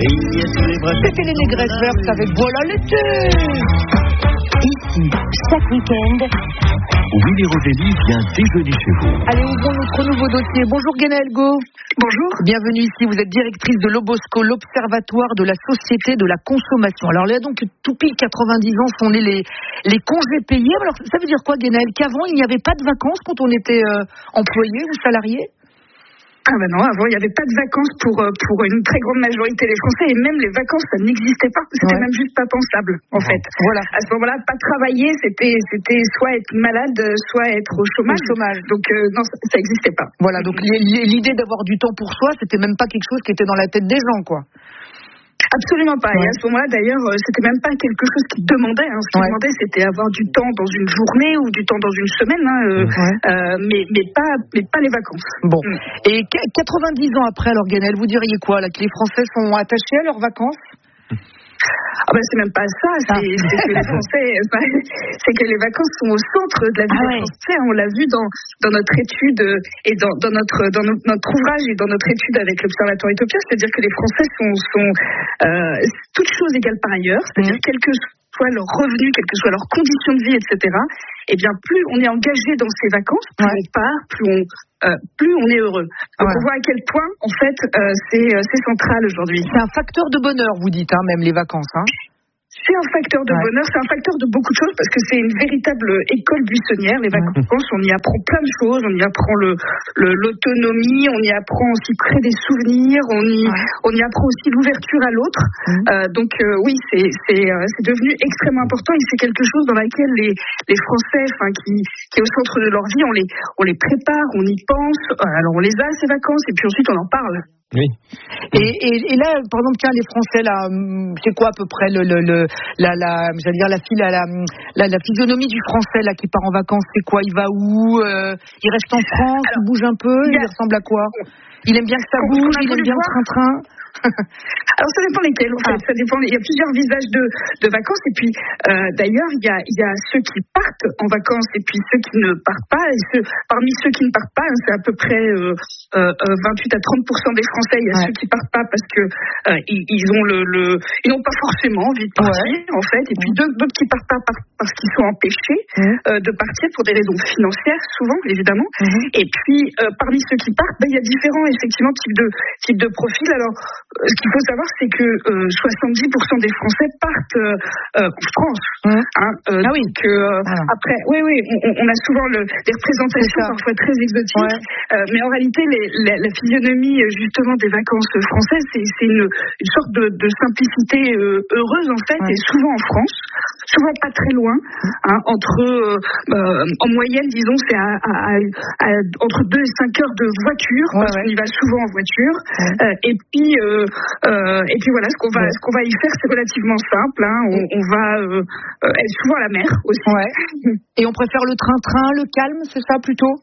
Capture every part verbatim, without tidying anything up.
C'était les négresses vertes avec Voilà l'été. Ici, chaque week-end, Willy Rovelli vient déjeuner chez vous. Allez, ouvrons notre nouveau dossier. Bonjour Guénel Go. Bonjour. Bienvenue ici, vous êtes directrice de l'Obosco, l'Observatoire de la Société de la Consommation. Alors là, donc, tout pile quatre-vingt-dix ans sont nés les, les congés payés. Alors, ça veut dire quoi, Guénel? Qu'avant, il n'y avait pas de vacances quand on était euh, employé ou salarié? Ah ben non, avant il n'y avait pas de vacances pour, pour une très grande majorité des Français, et même les vacances ça n'existait pas, c'était ouais. même juste pas pensable en fait. Voilà. À ce moment-là, pas travailler, c'était, c'était soit être malade, soit être au chômage. Au chômage. Donc euh, non, ça n'existait pas. Voilà, donc l'idée d'avoir du temps pour soi, c'était même pas quelque chose qui était dans la tête des gens, quoi. Absolument pas. Ouais. Et à ce moment-là, d'ailleurs, c'était même pas quelque chose qu'ils demandaient. Hein. Ce qu'ils ouais. demandaient, c'était avoir du temps dans une journée ou du temps dans une semaine, hein, euh, ouais. euh, mais, mais, pas, mais pas les vacances. Bon. Mm. Et quatre-vingt-dix ans après, alors Guénel, vous diriez quoi là, que les Français sont attachés à leurs vacances? Ah ben c'est même pas ça, c'est, ah. c'est que les Français, c'est que les vacances sont au centre de la vie ah des ouais. Français. On l'a vu dans dans notre étude et dans dans notre dans notre, notre ouvrage et dans notre étude avec l'Observatoire Utopia, c'est-à-dire que les Français sont sont euh, toutes choses égales par ailleurs, c'est-à-dire mmh. quel que soit leur revenu, quelles que soient leurs conditions de vie, et cetera. Eh bien, plus on est engagé dans ces vacances, plus ouais. on part, plus on Euh, plus on est heureux. Donc ouais. on voit à quel point, en fait, euh, c'est, euh, c'est central aujourd'hui. C'est un facteur de bonheur, vous dites, hein, même les vacances. Hein. C'est un facteur de ouais. bonheur, c'est un facteur de beaucoup de choses parce que c'est une véritable école buissonnière. Les vacances, mmh. on y apprend plein de choses, on y apprend le, le, l'autonomie, on y apprend aussi créer des souvenirs, on y, ouais. on y apprend aussi l'ouverture à l'autre. Mmh. Euh, donc euh, oui, c'est, c'est, euh, c'est devenu extrêmement important et c'est quelque chose dans laquelle les, les Français, enfin qui, qui est au centre de leur vie, on les, on les prépare, on y pense. Alors on les a ces vacances et puis ensuite on en parle. Oui. Et, et, et là, par exemple, tiens, les Français, là, c'est quoi à peu près le, le, le la, la, j'allais dire la, la, la, la physionomie du Français là qui part en vacances, c'est quoi? Il va où? euh, Il reste en France? Alors, il bouge un peu? Il, a... il ressemble à quoi? Il aime bien que ça bouge? Il aime bien le train-train? Alors ça dépend lesquels en fait, ah. ça dépend, il y a plusieurs visages de, de vacances et puis euh, d'ailleurs il y a, il y a ceux qui partent en vacances et puis ceux qui ne partent pas et ceux, parmi ceux qui ne partent pas, c'est à peu près euh, euh, vingt-huit à trente pour cent des Français, il y a ouais. ceux qui partent pas parce que euh, ils, ils ont le, le ils n'ont pas forcément envie de partir ouais. en fait et puis d'autres, d'autres qui partent pas par, parce qu'ils sont empêchés mmh. euh, de partir pour des raisons financières souvent évidemment mmh. et puis euh, parmi ceux qui partent, ben, il y a différents effectivement types de, types de profils. Alors ce qu'il faut savoir, c'est que euh, soixante-dix pour cent des Français partent euh, euh, en France. Mmh. Hein, euh, ah oui. Donc, euh, ah. Après, oui, oui, on, on a souvent le, des représentations parfois très exotiques, ouais. euh, mais en réalité, les, la, la physionomie justement des vacances françaises, c'est, c'est une, une sorte de, de simplicité euh, heureuse en fait, ouais. et souvent en France, souvent pas très loin, hein, entre euh, euh, en moyenne, disons, c'est à, à, à, à, entre deux et cinq heures de voiture, ouais, parce ouais. qu'on y va souvent en voiture, ouais. euh, et puis euh, Euh, et puis voilà, ce qu'on va, ouais. ce qu'on va y faire, c'est relativement simple. Hein. On, on va euh, euh, être souvent à la mer aussi. Ouais. Et on préfère le train-train, le calme, c'est ça plutôt?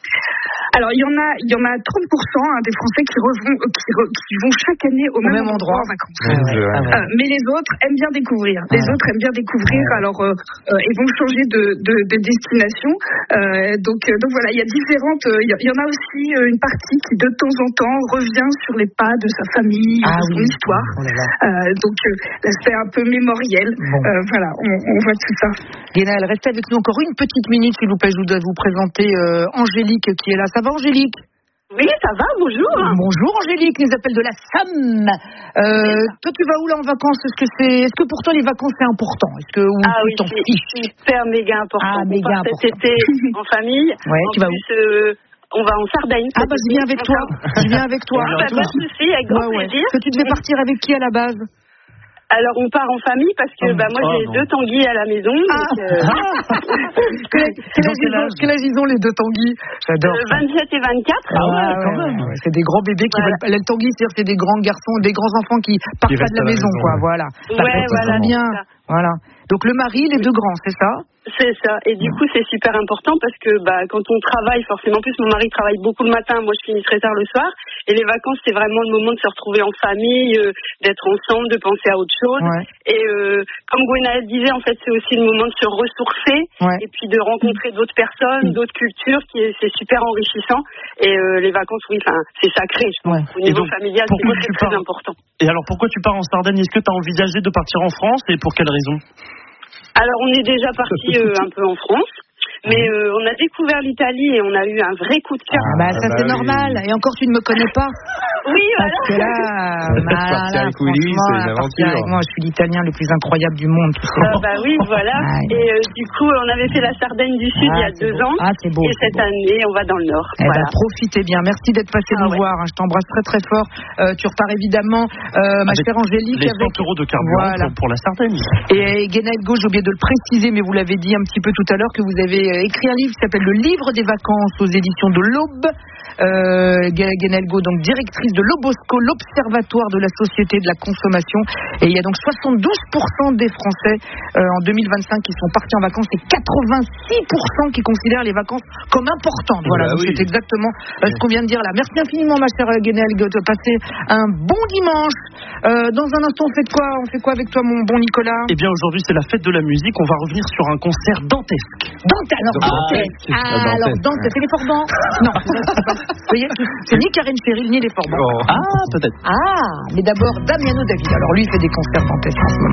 Alors il y en a, il y en a trente pour cent hein, des Français qui, revont, qui, re, qui vont chaque année au, au même, même endroit, endroit en vacances. Ah ouais, ah ouais. euh, mais les autres aiment bien découvrir. Les ah ouais. autres aiment bien découvrir. Ah ouais. Alors euh, euh, ils vont changer de, de, de destination. Euh, donc, euh, donc voilà, il y a différentes. Il euh, y, y en a aussi euh, une partie qui de temps en temps revient sur les pas de sa famille, ah, de son oui. histoire. Oh là là. Euh, donc euh, l'aspect un peu mémoriel. Bon. Euh, voilà, on, on voit tout ça. Guénel, restez avec nous encore une petite minute, s'il vous plaît. Je voudrais vous présenter euh, Angélique qui est là. Ça va, Angélique? Oui, ça va, bonjour. Bonjour Angélique, les appels de la Somme. Euh, toi, tu vas où là en vacances? Est-ce que c'est, est-ce que pour toi les vacances c'est important? Est-ce que ou ah tu oui, t'en c'est fiches? Super méga important. Ah, méga part important. Cet été en famille. Ouais, en tu vas plus, où? euh, on va en Sardaigne. Ah bah je viens avec toi. Je viens avec toi. Ah, bah, pas de souci, avec grand ouais, ouais. plaisir. Est-ce que tu devais partir avec qui à la base? Alors on part en famille parce que oh, bah, moi oh, j'ai non. deux tanguis à la maison. Ah. Donc, euh... quel, quel, âge ils ont, quel âge ils ont les deux tanguis? J'adore. Euh, vingt-sept et vingt-quatre. Ah ouais, ouais, quand même. Ouais, c'est des grands bébés qui voilà. veulent. Les tanguis, c'est-à-dire que c'est des grands garçons, des grands enfants qui partent qui pas de la, la maison, maison, quoi. Ouais. Voilà. Ouais, voilà. Bien. Voilà. Donc le mari, les deux grands, c'est ça? C'est ça. Et du coup, c'est super important parce que bah, quand on travaille, forcément, en plus, mon mari travaille beaucoup le matin, moi je finis très tard le soir. Et les vacances, c'est vraiment le moment de se retrouver en famille, euh, d'être ensemble, de penser à autre chose. Ouais. Et euh, comme Gwenaëlle disait, en fait, c'est aussi le moment de se ressourcer Ouais. et puis de rencontrer d'autres personnes, d'autres cultures, qui est, c'est super enrichissant. Et euh, les vacances, oui, enfin, c'est sacré, je pense. Ouais. Au niveau donc, familial, c'est pourquoi très, tu très pars important. Et alors, pourquoi tu pars en Sardaigne? Est-ce que tu as envisagé de partir en France et pour quelle raison? Alors, on est déjà parti euh, un peu en France. Mais euh, on a découvert l'Italie et on a eu un vrai coup de cœur. Ah bah ça bah c'est oui. normal. Et encore tu ne me connais pas. Oui, Parce voilà. que là, bah, Partir là, avec Willy, franchement, c'est une à partir aventure. avec moi, je suis l'italien le plus incroyable du monde. Tu sais. Ah bah oui, voilà. Ouais. Et euh, du coup, on avait fait la Sardaigne du Sud Ah, il y a c'est deux beau. ans. Ah, c'est beau, Et c'est cette beau. année, on va dans le Nord. Eh Voilà. ben, profitez bien. Merci d'être passé Ah nous ouais. voir. hein. Je t'embrasse très très fort. Euh, tu repars évidemment, euh, ma Avec chère Angélique, Les avec cent euros de carburant Voilà. pour, pour la Sardaigne. Et Gwenaëlle Go, j'ai oublié de le préciser, mais vous l'avez dit un petit peu tout à l'heure, que vous avez euh, écrit un livre qui s'appelle Le Livre des vacances aux éditions de l'Aube. Euh, Gwenaëlle Go, donc directrice de l'Obosco, l'Observatoire de la société de la consommation. Et il y a donc soixante-douze pour cent des Français euh, en deux mille vingt-cinq qui sont partis en vacances et quatre-vingt-six pour cent qui considèrent les vacances comme importantes. Voilà, Bah donc oui. c'est exactement euh, ce qu'on vient de dire là. Merci infiniment, ma chère Gwenaëlle Go, de passer un bon dimanche. Euh, dans un instant, on fait quoi On fait quoi avec toi, mon bon Nicolas? Eh bien, aujourd'hui, c'est la fête de la musique. On va revenir sur un concert dantesque. Dante, alors Ah, Dante. c'est Ah, pas Dante. alors Dante, c'est les Forbans. Non, c'est pas- vous voyez, c'est ni Karine Cheryl ni les Forbans. Oh. Ah, peut-être. Ah, mais d'abord Damiano David. Alors lui, il fait des concerts dantesques en ce moment.